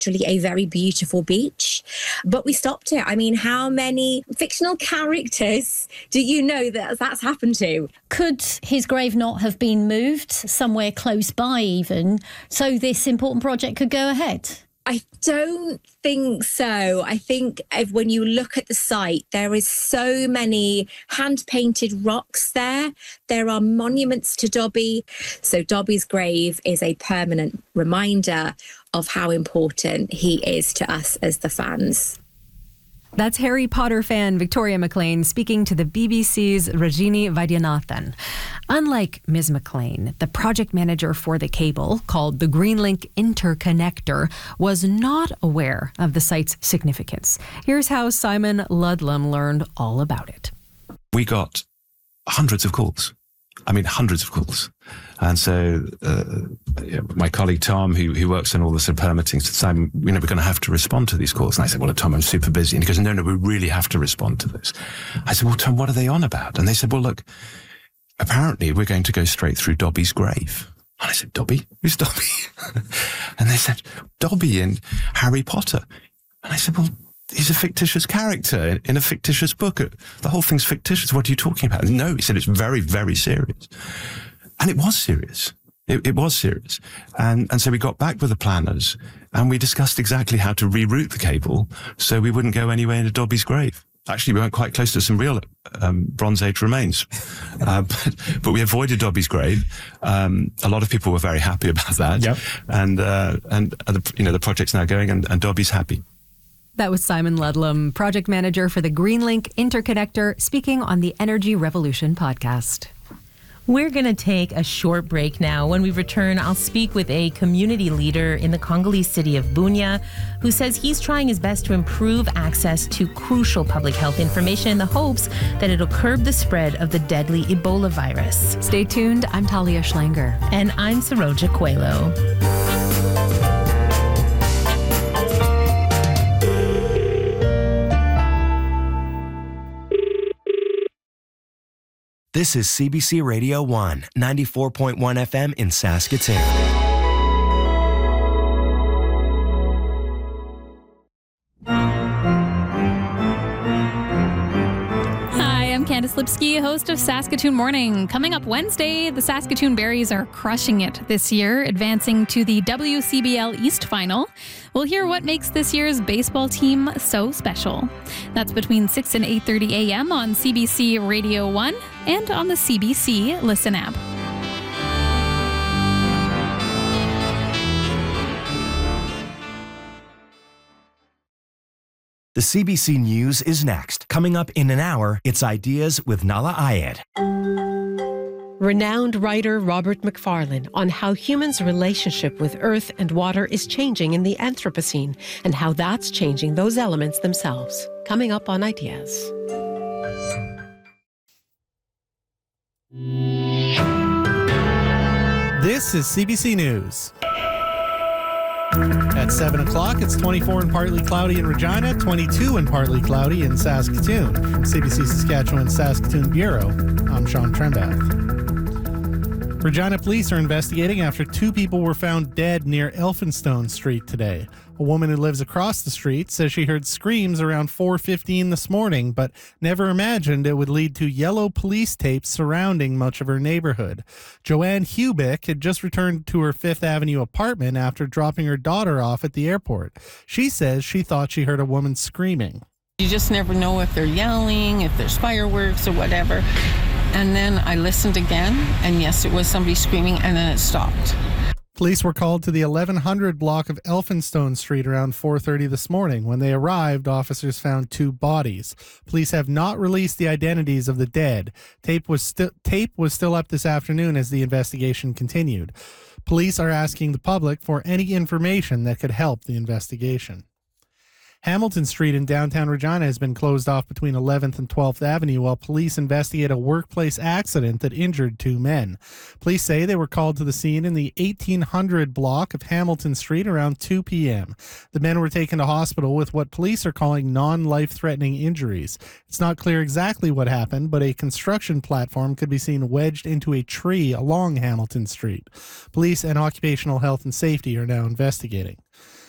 actually a very beautiful beach. But we stopped it. I mean, how many fictional characters do you know that that's happened to? Could his grave not have been moved somewhere close by even, so this important project could go ahead? I don't think so. I think when you look at the site, there is so many hand-painted rocks there. There are monuments to Dobby. So Dobby's grave is a permanent reminder of how important he is to us as the fans. That's Harry Potter fan Victoria McLean speaking to the BBC's Rajini Vaidyanathan. Unlike Ms. McLean, the project manager for the cable, called the Greenlink Interconnector, was not aware of the site's significance. Here's how Simon Ludlam learned all about it. We got hundreds of calls. Hundreds of calls. And so my colleague Tom, who works on all the sort of permitting, said, Simon, we're going to have to respond to these calls. And I said, well, Tom, I'm super busy. And he goes, no, we really have to respond to this. I said, well, Tom, what are they on about? And they said, well, look, apparently we're going to go straight through Dobby's grave. And I said, Dobby? Who's Dobby? And they said, Dobby in Harry Potter. And I said, well, he's a fictitious character in a fictitious book. The whole thing's fictitious. What are you talking about? No, he said it's very, very serious. And it was serious. It was serious. And so we got back with the planners and we discussed exactly how to reroute the cable so we wouldn't go anywhere into Dobby's grave. Actually, we went quite close to some real Bronze Age remains. But we avoided Dobby's grave. A lot of people were very happy about that. Yep. And the project's now going and Dobby's happy. That was Simon Ludlam, project manager for the Greenlink Interconnector, speaking on the Energy Revolution podcast. We're going to take a short break now. When we return, I'll speak with a community leader in the Congolese city of Bunia who says he's trying his best to improve access to crucial public health information in the hopes that it'll curb the spread of the deadly Ebola virus. Stay tuned. I'm Talia Schlanger. And I'm Saroja Coelho. This is CBC Radio 1, 94.1 FM in Saskatoon. I'm Candice Lipsky, host of Saskatoon Morning. Coming up Wednesday, the Saskatoon Berries are crushing it this year, advancing to the WCBL East Final. We'll hear what makes this year's baseball team so special. That's between 6 and 8:30 a.m. on CBC Radio 1 and on the CBC Listen app. The CBC News is next. Coming up in an hour, it's Ideas with Nala Ayed. Renowned writer Robert Macfarlane on how humans' relationship with earth and water is changing in the Anthropocene and how that's changing those elements themselves. Coming up on Ideas. This is CBC News. At 7 o'clock, it's 24 and partly cloudy in Regina, 22 and partly cloudy in Saskatoon. From CBC Saskatchewan Saskatoon Bureau, I'm Sean Trembath. Regina police are investigating after two people were found dead near Elphinstone Street today. A woman who lives across the street says she heard screams around 4:15 this morning, but never imagined it would lead to yellow police tape surrounding much of her neighborhood. Joanne Hubick had just returned to her Fifth Avenue apartment after dropping her daughter off at the airport. She says she thought she heard a woman screaming. You just never know if they're yelling, if there's fireworks or whatever. And then I listened again, and yes, it was somebody screaming, and then it stopped. Police were called to the 1100 block of Elphinstone Street around 4:30 this morning. When they arrived, officers found two bodies. Police have not released the identities of the dead. Tape was still up this afternoon as the investigation continued. Police are asking the public for any information that could help the investigation. Hamilton Street in downtown Regina has been closed off between 11th and 12th Avenue while police investigate a workplace accident that injured two men. Police say they were called to the scene in the 1800 block of Hamilton Street around 2 p.m. The men were taken to hospital with what police are calling non-life-threatening injuries. It's not clear exactly what happened, but a construction platform could be seen wedged into a tree along Hamilton Street. Police and Occupational Health and Safety are now investigating.